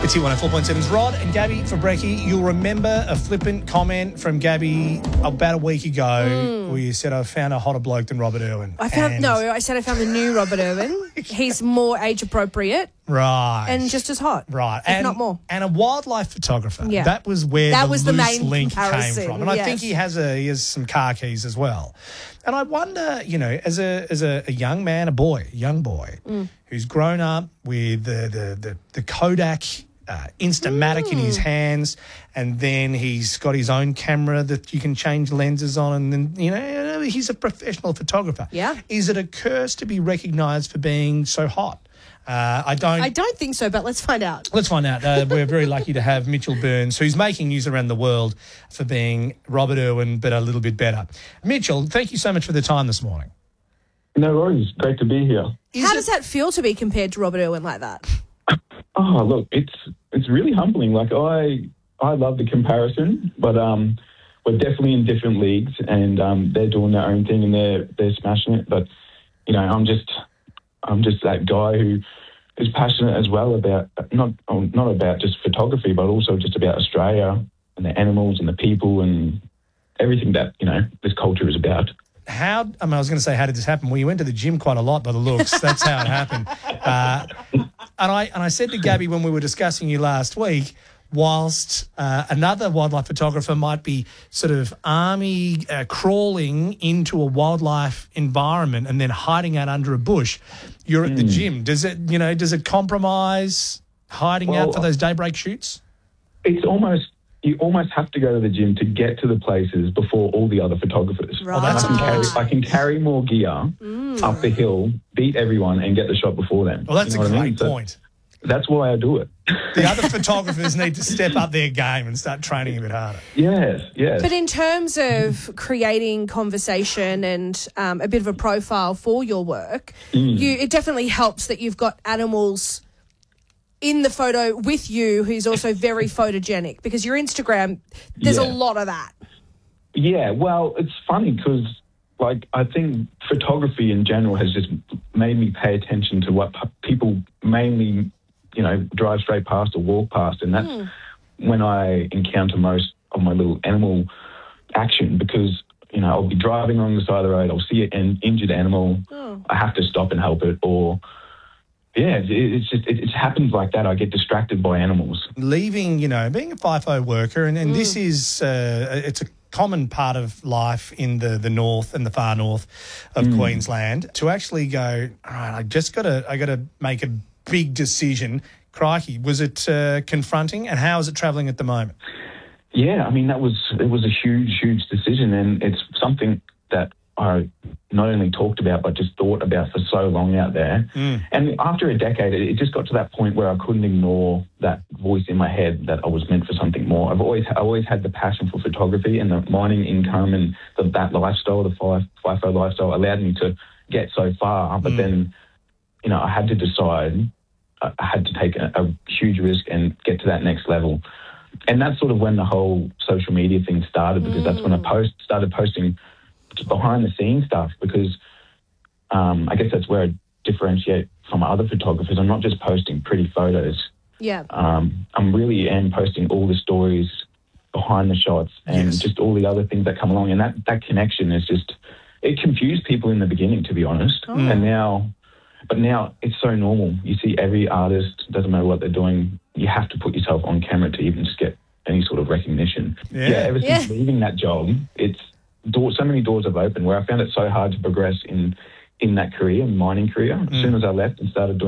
It's here 104.7's Rod and Gabby for Brekkie. You'll remember a flippant comment from Gabby about a week ago where you said, I found a hotter bloke than Robert Irwin. I said I found the new Robert Irwin. He's more age appropriate. Right. And just as hot. Right. If not more. And a wildlife photographer. Yeah. That was where the the loose main link came comparison, from. And I think he has some car keys as well. And I wonder, as a young man, a young boy, who's grown up with the Kodak Instamatic in his hands, and then he's got his own camera that you can change lenses on, and then, he's a professional photographer. Yeah. Is it a curse to be recognised for being so hot? I don't think so, but let's find out. Let's find out. We're very lucky to have Mitchell Burns, who's making news around the world for being Robert Irwin, but a little bit better. Mitchell, thank you so much for the time this morning. No worries. Great to be here. How does that feel to be compared to Robert Irwin like that? Oh, look, it's really humbling. Like, I love the comparison, but we're definitely in different leagues, and they're doing their own thing and they're smashing it. But I'm just that guy who is passionate as well about not about just photography, but also just about Australia and the animals and the people and everything that this culture is about. I was going to say, how did this happen? Well, you went to the gym quite a lot by the looks. That's how it happened. And I said to Gabby when we were discussing you last week, whilst another wildlife photographer might be sort of army crawling into a wildlife environment and then hiding out under a bush, you're at the gym. Does it compromise hiding out for those daybreak shoots? You almost have to go to the gym to get to the places before all the other photographers. Right. I can carry more gear up the hill, beat everyone, and get the shot before them. Well, that's a great point. That's why I do it. The other photographers need to step up their game and start training a bit harder. Yes. But in terms of creating conversation and a bit of a profile for your work, it definitely helps that you've got animals in the photo with you who's also very photogenic, because your Instagram, there's a lot of that. Yeah, well, it's funny because, I think photography in general has just made me pay attention to what people mainly, drive straight past or walk past, and that's when I encounter most of my little animal action, because, I'll be driving along the side of the road, I'll see an injured animal, I have to stop and help it, or... Yeah, it happens like that. I get distracted by animals. Leaving, being a FIFO worker, and this is, it's a common part of life in the north and the far north of Queensland, to actually go, all right, I got to make a big decision. Crikey, was it confronting, and how is it travelling at the moment? Yeah, I mean, it was a huge decision, and it's something that I not only talked about, but just thought about for so long out there. And after a decade, it just got to that point where I couldn't ignore that voice in my head that I was meant for something more. I've always had the passion for photography, and the mining income and that lifestyle, the FIFO lifestyle, allowed me to get so far. But then, I had to decide. I had to take a huge risk and get to that next level. And that's sort of when the whole social media thing started, because that's when I started posting behind the scenes stuff, because I guess that's where I differentiate from other photographers. I'm not just posting pretty photos. Yeah. I'm really posting all the stories behind the shots and just all the other things that come along. And that connection is just, it confused people in the beginning, to be honest. And now it's so normal. You see every artist, doesn't matter what they're doing, you have to put yourself on camera to even just get any sort of recognition. Ever since leaving that job, so many doors have opened, where I found it so hard to progress in that career, mining career. As soon as I left and started doing